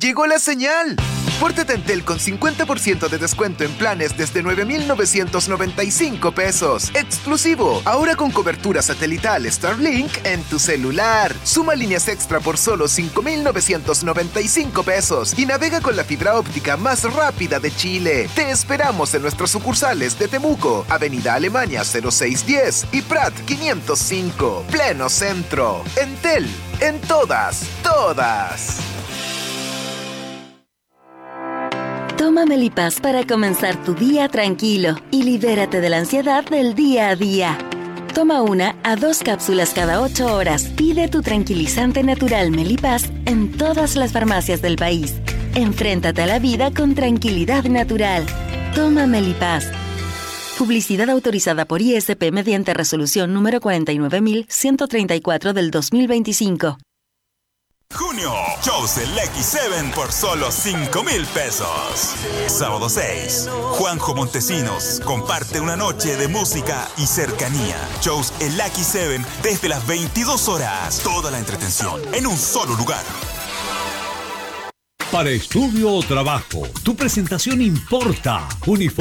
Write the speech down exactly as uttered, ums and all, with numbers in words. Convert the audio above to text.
Llegó la señal. Pórtate en Tel con cincuenta por ciento de descuento en planes desde nueve mil novecientos noventa y cinco pesos. Exclusivo. Ahora con cobertura satelital Starlink en tu celular. Suma líneas extra por solo cinco mil novecientos noventa y cinco pesos y navega con la fibra óptica más rápida de Chile. Te esperamos en nuestras sucursales de Temuco, Avenida Alemania cero seis diez y Prat quinientos cinco. Pleno Centro. Entel. En todas, todas. Toma Melipaz para comenzar tu día tranquilo y libérate de la ansiedad del día a día. Toma una a dos cápsulas cada ocho horas. Pide tu tranquilizante natural Melipaz en todas las farmacias del país. Enfréntate a la vida con tranquilidad natural. Toma Melipaz. Publicidad autorizada por I S P mediante resolución número cuarenta y nueve mil ciento treinta y cuatro del dos mil veinticinco. Junio, shows del X siete por solo cinco mil pesos. Sábado seis, Juanjo Montesinos comparte una noche de música y cercanía. Shows el X siete desde las veintidós horas. Toda la entretención en un solo lugar. Para estudio o trabajo, tu presentación importa. Uniforme